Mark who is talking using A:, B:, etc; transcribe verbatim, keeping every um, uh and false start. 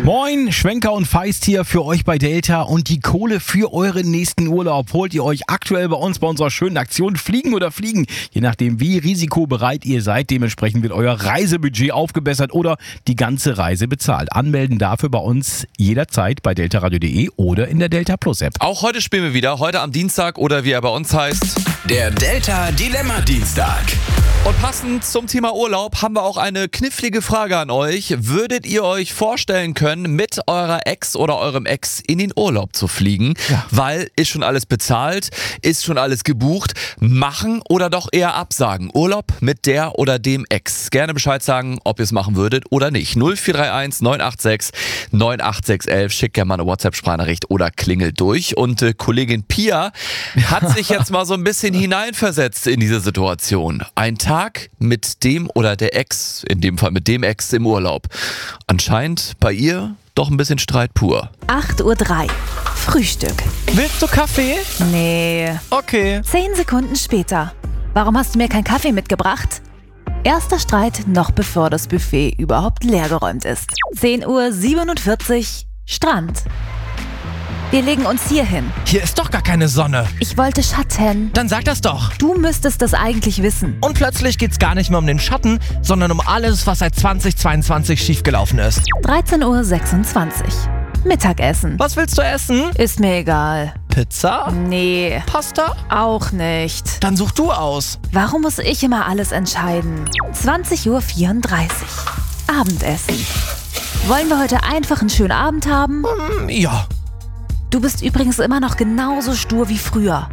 A: Moin, Schwenker und Feist hier für euch bei Delta und die Kohle für euren nächsten Urlaub holt ihr euch aktuell bei uns bei unserer schönen Aktion Fliegen oder Fliegen. Je nachdem, wie risikobereit ihr seid, dementsprechend wird euer Reisebudget aufgebessert oder die ganze Reise bezahlt. Anmelden dafür bei uns jederzeit bei deltaradio punkt de oder in der Delta Plus App.
B: Auch heute spielen wir wieder, heute am Dienstag oder wie er bei uns heißt,
C: der Delta Dilemma Dienstag.
B: Und passend zum Thema Urlaub haben wir auch eine knifflige Frage an euch. Würdet ihr euch vorstellen können, mit eurer Ex oder eurem Ex in den Urlaub zu fliegen?
A: Ja.
B: Weil ist schon alles bezahlt, ist schon alles gebucht. Machen oder doch eher absagen? Urlaub mit der oder dem Ex. Gerne Bescheid sagen, ob ihr es machen würdet oder nicht. null vier drei eins neun acht sechs neun acht sechs eins eins. Schickt gerne mal eine WhatsApp-Sprachnachricht oder klingelt durch. Und äh, Kollegin Pia hat sich jetzt mal so ein bisschen hineinversetzt in diese Situation. Ein Tag mit dem oder der Ex, in dem Fall mit dem Ex im Urlaub. Anscheinend bei ihr doch ein bisschen Streit pur.
D: acht Uhr drei. Frühstück.
E: Willst du Kaffee?
D: Nee.
E: Okay.
D: Zehn Sekunden später. Warum hast du mir keinen Kaffee mitgebracht? Erster Streit, noch bevor das Buffet überhaupt leergeräumt ist. zehn Uhr siebenundvierzig. Strand. Wir legen uns hier hin.
E: Hier ist doch gar keine Sonne.
D: Ich wollte Schatten.
E: Dann sag das doch.
D: Du müsstest das eigentlich wissen.
E: Und plötzlich geht's gar nicht mehr um den Schatten, sondern um alles, was seit zweitausendzweiundzwanzig schiefgelaufen ist.
D: dreizehn Uhr sechsundzwanzig. Mittagessen.
E: Was willst du essen?
D: Ist mir egal.
E: Pizza?
D: Nee,
E: Pasta?
D: auch nicht.
E: Dann such du aus.
D: Warum muss ich immer alles entscheiden? zwanzig Uhr vierunddreißig. Abendessen. Wollen wir heute einfach einen schönen Abend haben?
E: Hm, ja.
D: Du bist übrigens immer noch genauso stur wie früher.